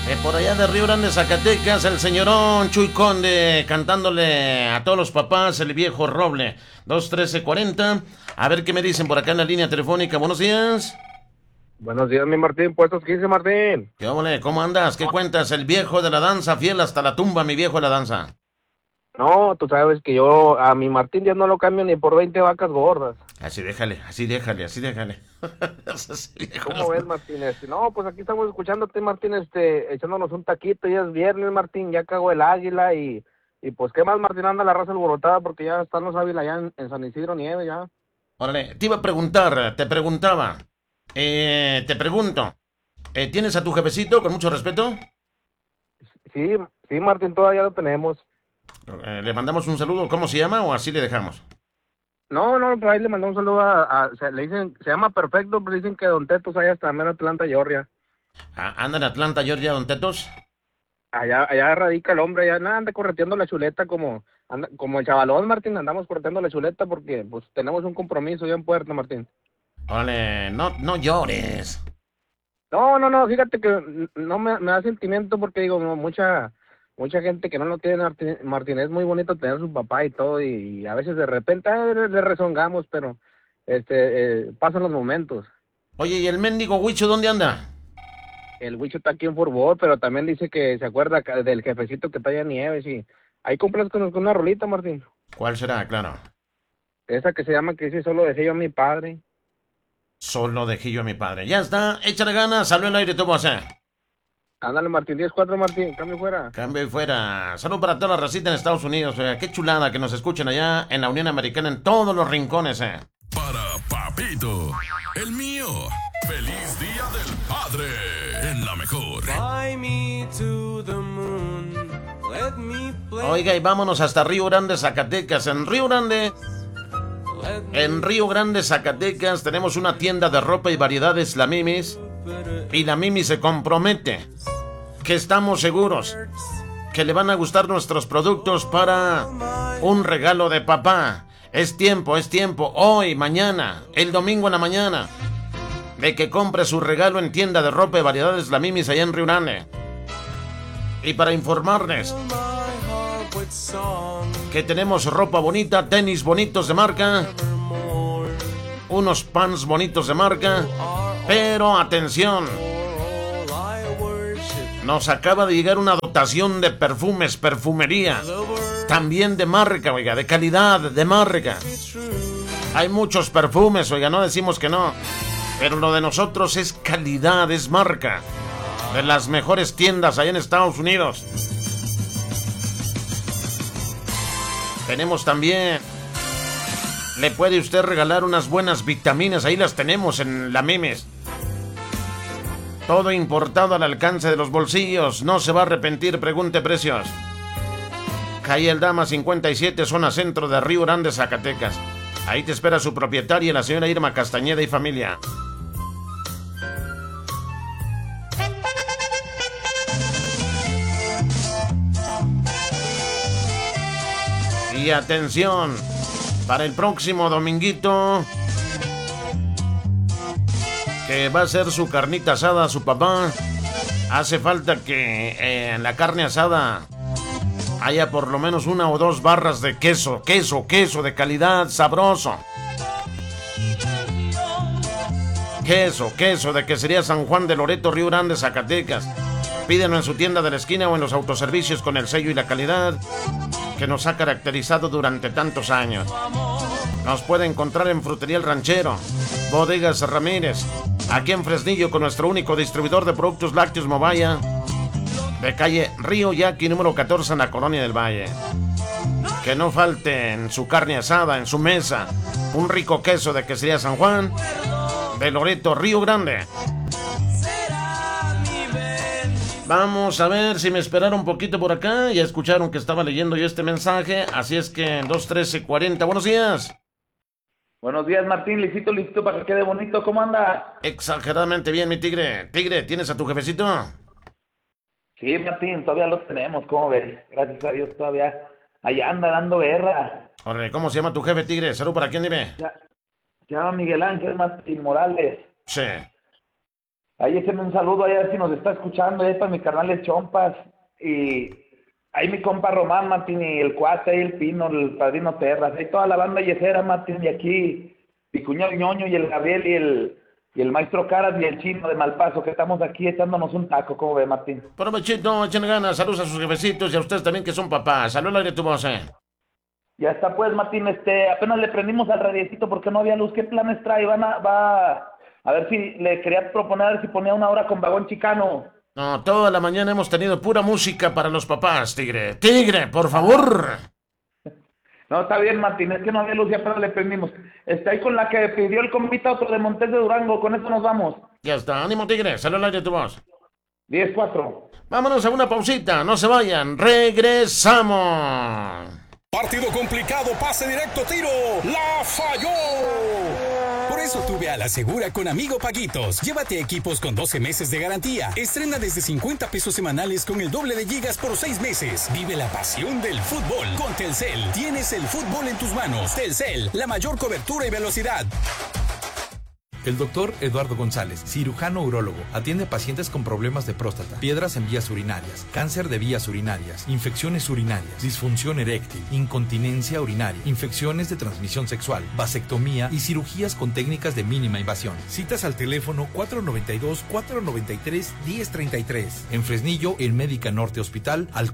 Por allá de Río Grande, Zacatecas, el señorón Chuy Conde cantándole a todos los papás el viejo roble. 213-40. A ver qué me dicen por acá en la línea telefónica. Buenos días. Buenos días, mi Martín. ¿Puestos 15, Martín? ¿Qué ole? ¿Cómo andas? ¿Qué cuentas? El viejo de la danza, fiel hasta la tumba, mi viejo de la danza. No, tú sabes que yo a mi Martín ya no lo cambio ni por 20 vacas gordas. Así déjale, así déjale, así déjale. ¿Cómo ves, Martín? No, pues aquí estamos escuchándote, Martín, echándonos un taquito. Ya es viernes, Martín, ya cagó el águila y pues, ¿qué más, Martín? Anda la raza alborotada porque ya están los águilas allá en San Isidro Nieve, ya. Órale, te iba a preguntar, te pregunto, ¿tienes a tu jefecito con mucho respeto? Sí, sí, Martín, todavía lo tenemos. ¿Le mandamos un saludo? ¿Cómo se llama o así le dejamos? No, no, pues ahí le mandó un saludo le dicen, se llama Perfecto, pero dicen que Don Tetos allá hasta mero Atlanta, Georgia. ¿Anda en Atlanta, Georgia, don Tetos? Allá radica el hombre, allá anda correteando la chuleta como el chavalón, Martín, andamos correteando la chuleta porque pues tenemos un compromiso ya en Puerto, Martín. Órale, no llores. No, fíjate que no me da sentimiento porque digo, no, mucha gente que no lo tiene, Martín, es muy bonito tener su papá y todo y a veces de repente le rezongamos, pero pasan los momentos. Oye, ¿y el mendigo Huicho dónde anda? El Huicho está aquí en Fort Worth, pero también dice que se acuerda del jefecito que talla nieves y ahí compras con una rolita, Martín. ¿Cuál será? Claro. Esa que se llama que dice solo dejé yo a mi padre. Solo dejé yo a mi padre. Ya está, échale ganas, salió el aire, todo va a hacer. Ándale, Martín, 10-4, Martín, cambio fuera. Cambio y fuera. Salud para toda la racita en Estados Unidos. Qué chulada que nos escuchen allá en la Unión Americana, en todos los rincones. Para Papito, el mío. ¡Feliz Día del Padre! En la mejor. Fly me to the moon, let me play. Oiga, y vámonos hasta Río Grande, Zacatecas. En Río Grande, Zacatecas, tenemos una tienda de ropa y variedades, La Mimis. Y La Mimis se compromete que estamos seguros que le van a gustar nuestros productos para un regalo de papá. Es tiempo, hoy, mañana, el domingo en la mañana, de que compre su regalo en tienda de ropa y variedades La Mimis allá en Río Grande. Y para informarles que tenemos ropa bonita, tenis bonitos de marca, unos pants bonitos de marca, pero atención, nos acaba de llegar una dotación de perfumes, perfumería, también de marca, oiga, de calidad, de marca. Hay muchos perfumes, oiga, no decimos que no, pero lo de nosotros es calidad, es marca, de las mejores tiendas allá en Estados Unidos. Tenemos también, le puede usted regalar unas buenas vitaminas, ahí las tenemos en La Mimes. Todo importado al alcance de los bolsillos, no se va a arrepentir, pregunte precios. Calle El Dama 57, zona centro de Río Grande, Zacatecas. Ahí te espera su propietaria, la señora Irma Castañeda y familia. Y atención, para el próximo dominguito, que va a ser su carnita asada a su papá, hace falta que en la carne asada haya por lo menos 1 o 2 barras de queso de calidad, sabroso. Queso de Quesería San Juan de Loreto, Río Grande, Zacatecas. Pídenlo en su tienda de la esquina o en los autoservicios con el sello y la calidad que nos ha caracterizado durante tantos años. Nos puede encontrar en Frutería El Ranchero, Bodegas Ramírez, aquí en Fresnillo con nuestro único distribuidor de productos lácteos Movaya, de calle Río Yaqui número 14 en la Colonia del Valle. Que no falte en su carne asada, en su mesa, un rico queso de Quesería San Juan de Loreto, Río Grande. Vamos a ver si me esperaron un poquito por acá. Ya escucharon que estaba leyendo yo este mensaje. Así es que 213-40. Buenos días. Buenos días, Martín. Listo para que quede bonito. ¿Cómo anda? Exageradamente bien, mi tigre. Tigre, ¿tienes a tu jefecito? Sí, Martín, todavía lo tenemos. ¿Cómo ves? Gracias a Dios todavía. Allá anda dando guerra. Órale, ¿cómo se llama tu jefe, tigre? ¿Salud para quién, dime? Se llama Miguel Ángel Martín Morales. Sí. Ahí échenme un saludo, ahí a ver si nos está escuchando, ahí para mi carnal El Chompas, y ahí mi compa Román, Martín, y el Cuate, ahí el Pino, el Padrino Terras, ahí toda la banda yesera, Martín, y aquí, mi cuñado Ñoño, y el Gabriel, y el Maestro Caras, y el Chino de Malpaso, que estamos aquí echándonos un taco, ¿cómo ve, Martín? Provechito, echen ganas, saludos a sus jefecitos y a ustedes también que son papás. Saludos al aire tu voz, Ya está, pues, Martín, apenas le prendimos al radiecito porque no había luz. ¿Qué planes trae? A ver si le quería proponer, a ver si ponía una hora con Vagón Chicano. No, toda la mañana hemos tenido pura música para los papás, Tigre. Tigre, por favor. No, está bien, Martín, es que no había luz y apenas le prendimos. Ahí con la que pidió el convita otro de Montes de Durango, con eso nos vamos. Ya está, ánimo, Tigre, saludos al aire tu voz. 10-4. Vámonos a una pausita, no se vayan, regresamos. Partido complicado, pase directo, tiro. ¡La falló! Por eso tú ve a la segura con Amigo Paguitos. Llévate equipos con 12 meses de garantía. Estrena desde 50 pesos semanales con el doble de gigas por 6 meses. Vive la pasión del fútbol con Telcel. Tienes el fútbol en tus manos. Telcel, la mayor cobertura y velocidad. El doctor Eduardo González, cirujano urólogo, atiende a pacientes con problemas de próstata, piedras en vías urinarias, cáncer de vías urinarias, infecciones urinarias, disfunción eréctil, incontinencia urinaria, infecciones de transmisión sexual, vasectomía y cirugías con técnicas de mínima invasión. Citas al teléfono 492-493-1033. En Fresnillo, en Médica Norte Hospital, al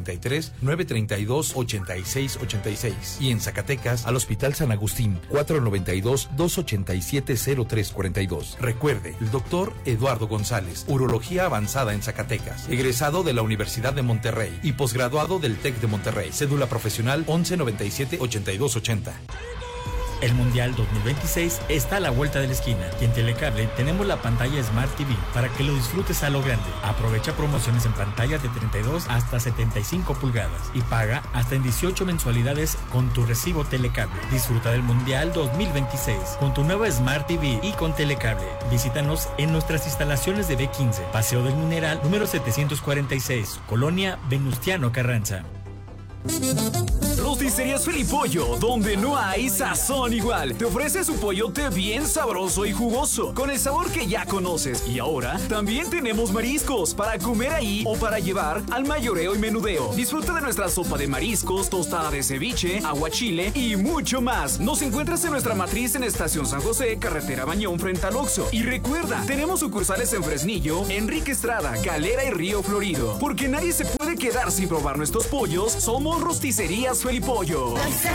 493-932-8686. Y en Zacatecas, al Hospital San Agustín, 492-287-0342. Recuerde, el doctor Eduardo González, urología avanzada en Zacatecas, egresado de la Universidad de Monterrey y posgraduado del TEC de Monterrey, cédula profesional 1197-8280. El Mundial 2026 está a la vuelta de la esquina y en Telecable tenemos la pantalla Smart TV para que lo disfrutes a lo grande. Aprovecha promociones en pantallas de 32 hasta 75 pulgadas y paga hasta en 18 mensualidades con tu recibo Telecable. Disfruta del Mundial 2026 con tu nueva Smart TV y con Telecable. Visítanos en nuestras instalaciones de B15, Paseo del Mineral, número 746, Colonia Venustiano Carranza. Rosticerías Felipollo, donde no hay sazón igual. Te ofrece su pollote bien sabroso y jugoso, con el sabor que ya conoces. Y ahora también tenemos mariscos para comer ahí o para llevar al mayoreo y menudeo. Disfruta de nuestra sopa de mariscos, tostada de ceviche, aguachile y mucho más. Nos encuentras en nuestra matriz en Estación San José, Carretera Bañón, frente al Oxxo. Y recuerda, tenemos sucursales en Fresnillo, Enrique Estrada, Galera y Río Florido. Porque nadie se puede quedar sin probar nuestros pollos. Somos Rosticerías Felipollo.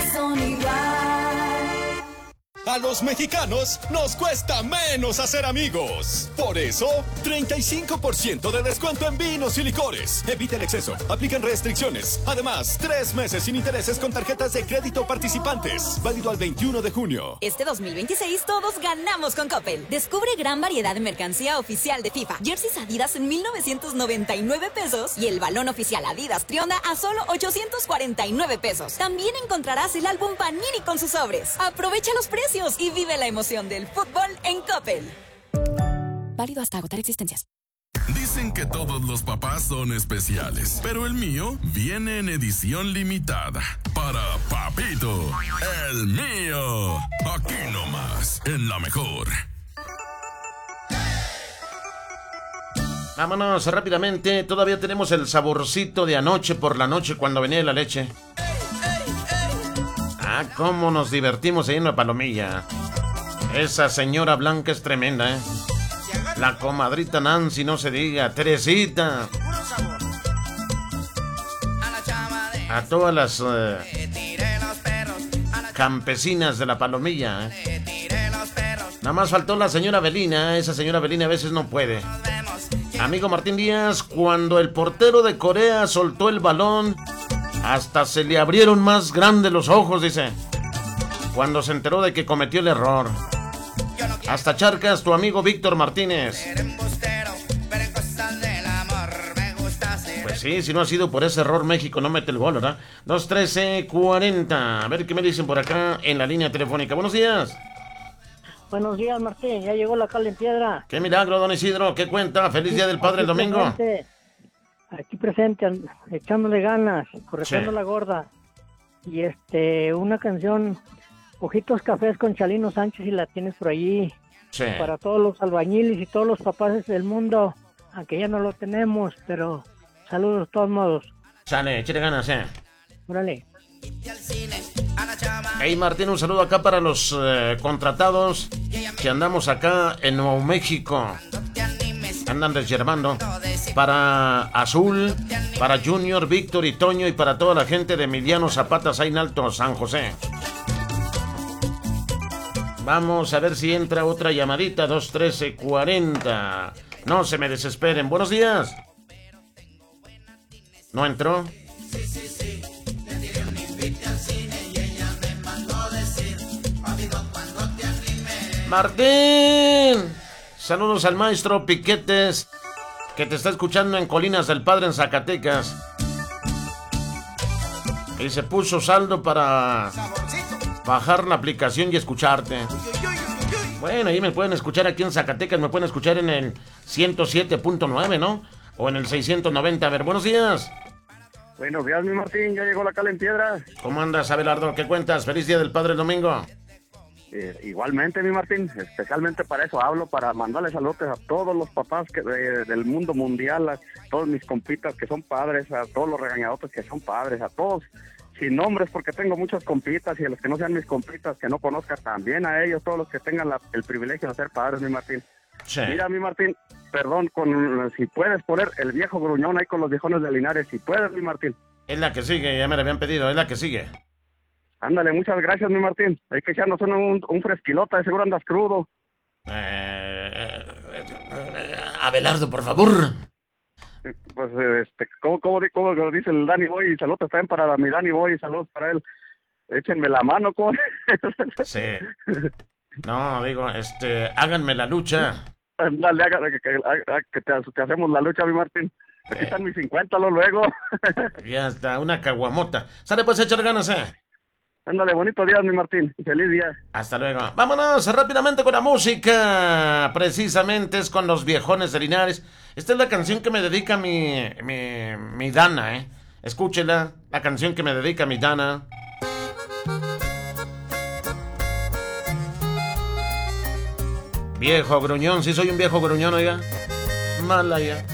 A los mexicanos nos cuesta menos hacer amigos. Por eso, 35% de descuento en vinos y licores. Evita el exceso. Aplican restricciones. Además, 3 meses sin intereses con tarjetas de crédito participantes. Válido al 21 de junio. Este 2026 todos ganamos con Coppel. Descubre gran variedad de mercancía oficial de FIFA. Jerseys Adidas en 1,999 pesos y el balón oficial Adidas Trionda a solo 849 pesos. También encontrarás el álbum Panini con sus sobres. Aprovecha los precios y vive la emoción del fútbol en Coppel. Válido hasta agotar existencias. Dicen que todos los papás son especiales, pero el mío viene en edición limitada. Para Papito, el mío. Aquí nomás, en la mejor. Vámonos rápidamente, todavía tenemos el saborcito de anoche por la noche cuando venía la leche. Ah, cómo nos divertimos ahí en la Palomilla. Esa señora Blanca es tremenda, ¿eh? La comadrita Nancy, no se diga. Teresita. A todas las campesinas de la Palomilla, ¿eh? Nada más faltó la señora Belina. Esa señora Belina a veces no puede. Amigo Martín Díaz, cuando el portero de Corea soltó el balón, hasta se le abrieron más grandes los ojos, dice, cuando se enteró de que cometió el error. Hasta Charcas, tu amigo Víctor Martínez. Pues sí, si no ha sido por ese error, México no mete el gol, ¿verdad? 213-40. A ver qué me dicen por acá en la línea telefónica. Buenos días. Buenos días, Martín. Ya llegó la cal en piedra. Qué milagro, don Isidro. ¿Qué cuenta? Feliz Día del Padre el domingo. Aquí presente, echándole ganas, corrigiendo la gorda. Y una canción, Ojitos Cafés con Chalino Sánchez, si la tienes por allí. Sí. Para todos los albañiles y todos los papás del mundo, aunque ya no lo tenemos, pero saludos de todos modos. Sale, échale ganas, Órale. Hey Martín, un saludo acá para los contratados que andamos acá en Nuevo México. Andan desyerbando. Para Azul, para Junior, Víctor y Toño y para toda la gente de Emiliano Zapata, ahí en Alto San José. Vamos a ver si entra otra llamadita, 213-40. No se me desesperen. Buenos días. ¿No entró? Martín, saludos al maestro Piquetes, que te está escuchando en Colinas del Padre en Zacatecas. Y se puso saldo para bajar la aplicación y escucharte. Bueno, ahí me pueden escuchar aquí en Zacatecas, me pueden escuchar en el 107.9, ¿no? O en el 690. A ver, buenos días. Buenos días, mi Martín, ya llegó la cal en piedra. ¿Cómo andas, Abelardo? ¿Qué cuentas? Feliz Día del Padre el domingo. Igualmente, mi Martín, especialmente para eso hablo, para mandarles saludos a todos los papás del mundo mundial, a todos mis compitas que son padres, a todos los regañadotes que son padres, a todos, sin nombres porque tengo muchos compitas y a los que no sean mis compitas, que no conozca también a ellos, todos los que tengan el privilegio de ser padres, mi Martín. Sí. Mira, mi Martín, perdón, si puedes poner el viejo gruñón ahí con los viejones de Linares, si puedes, mi Martín. Es la que sigue, ya me la habían pedido, es la que sigue. Ándale, muchas gracias, mi Martín. Hay que echarnos un fresquilota, de seguro andas crudo. Abelardo, por favor. Pues, ¿cómo dice el Danny Boy? Saludos también para mi Danny Boy, saludos para él. Échenme la mano, ¿cómo? Sí. No, digo, háganme la lucha. Dale, que te hacemos la lucha, mi Martín. Aquí están mis 50, luego. Ya está, una caguamota. Sale, pues, echar ganas, Ándale, bonito día, mi Martín. Feliz día. Hasta luego. Vámonos rápidamente con la música. Precisamente es con los viejones de Linares. Esta es la canción que me dedica mi Dana, Escúchela, la canción que me dedica mi Dana. Viejo gruñón, sí soy un viejo gruñón, oiga. Mala ya.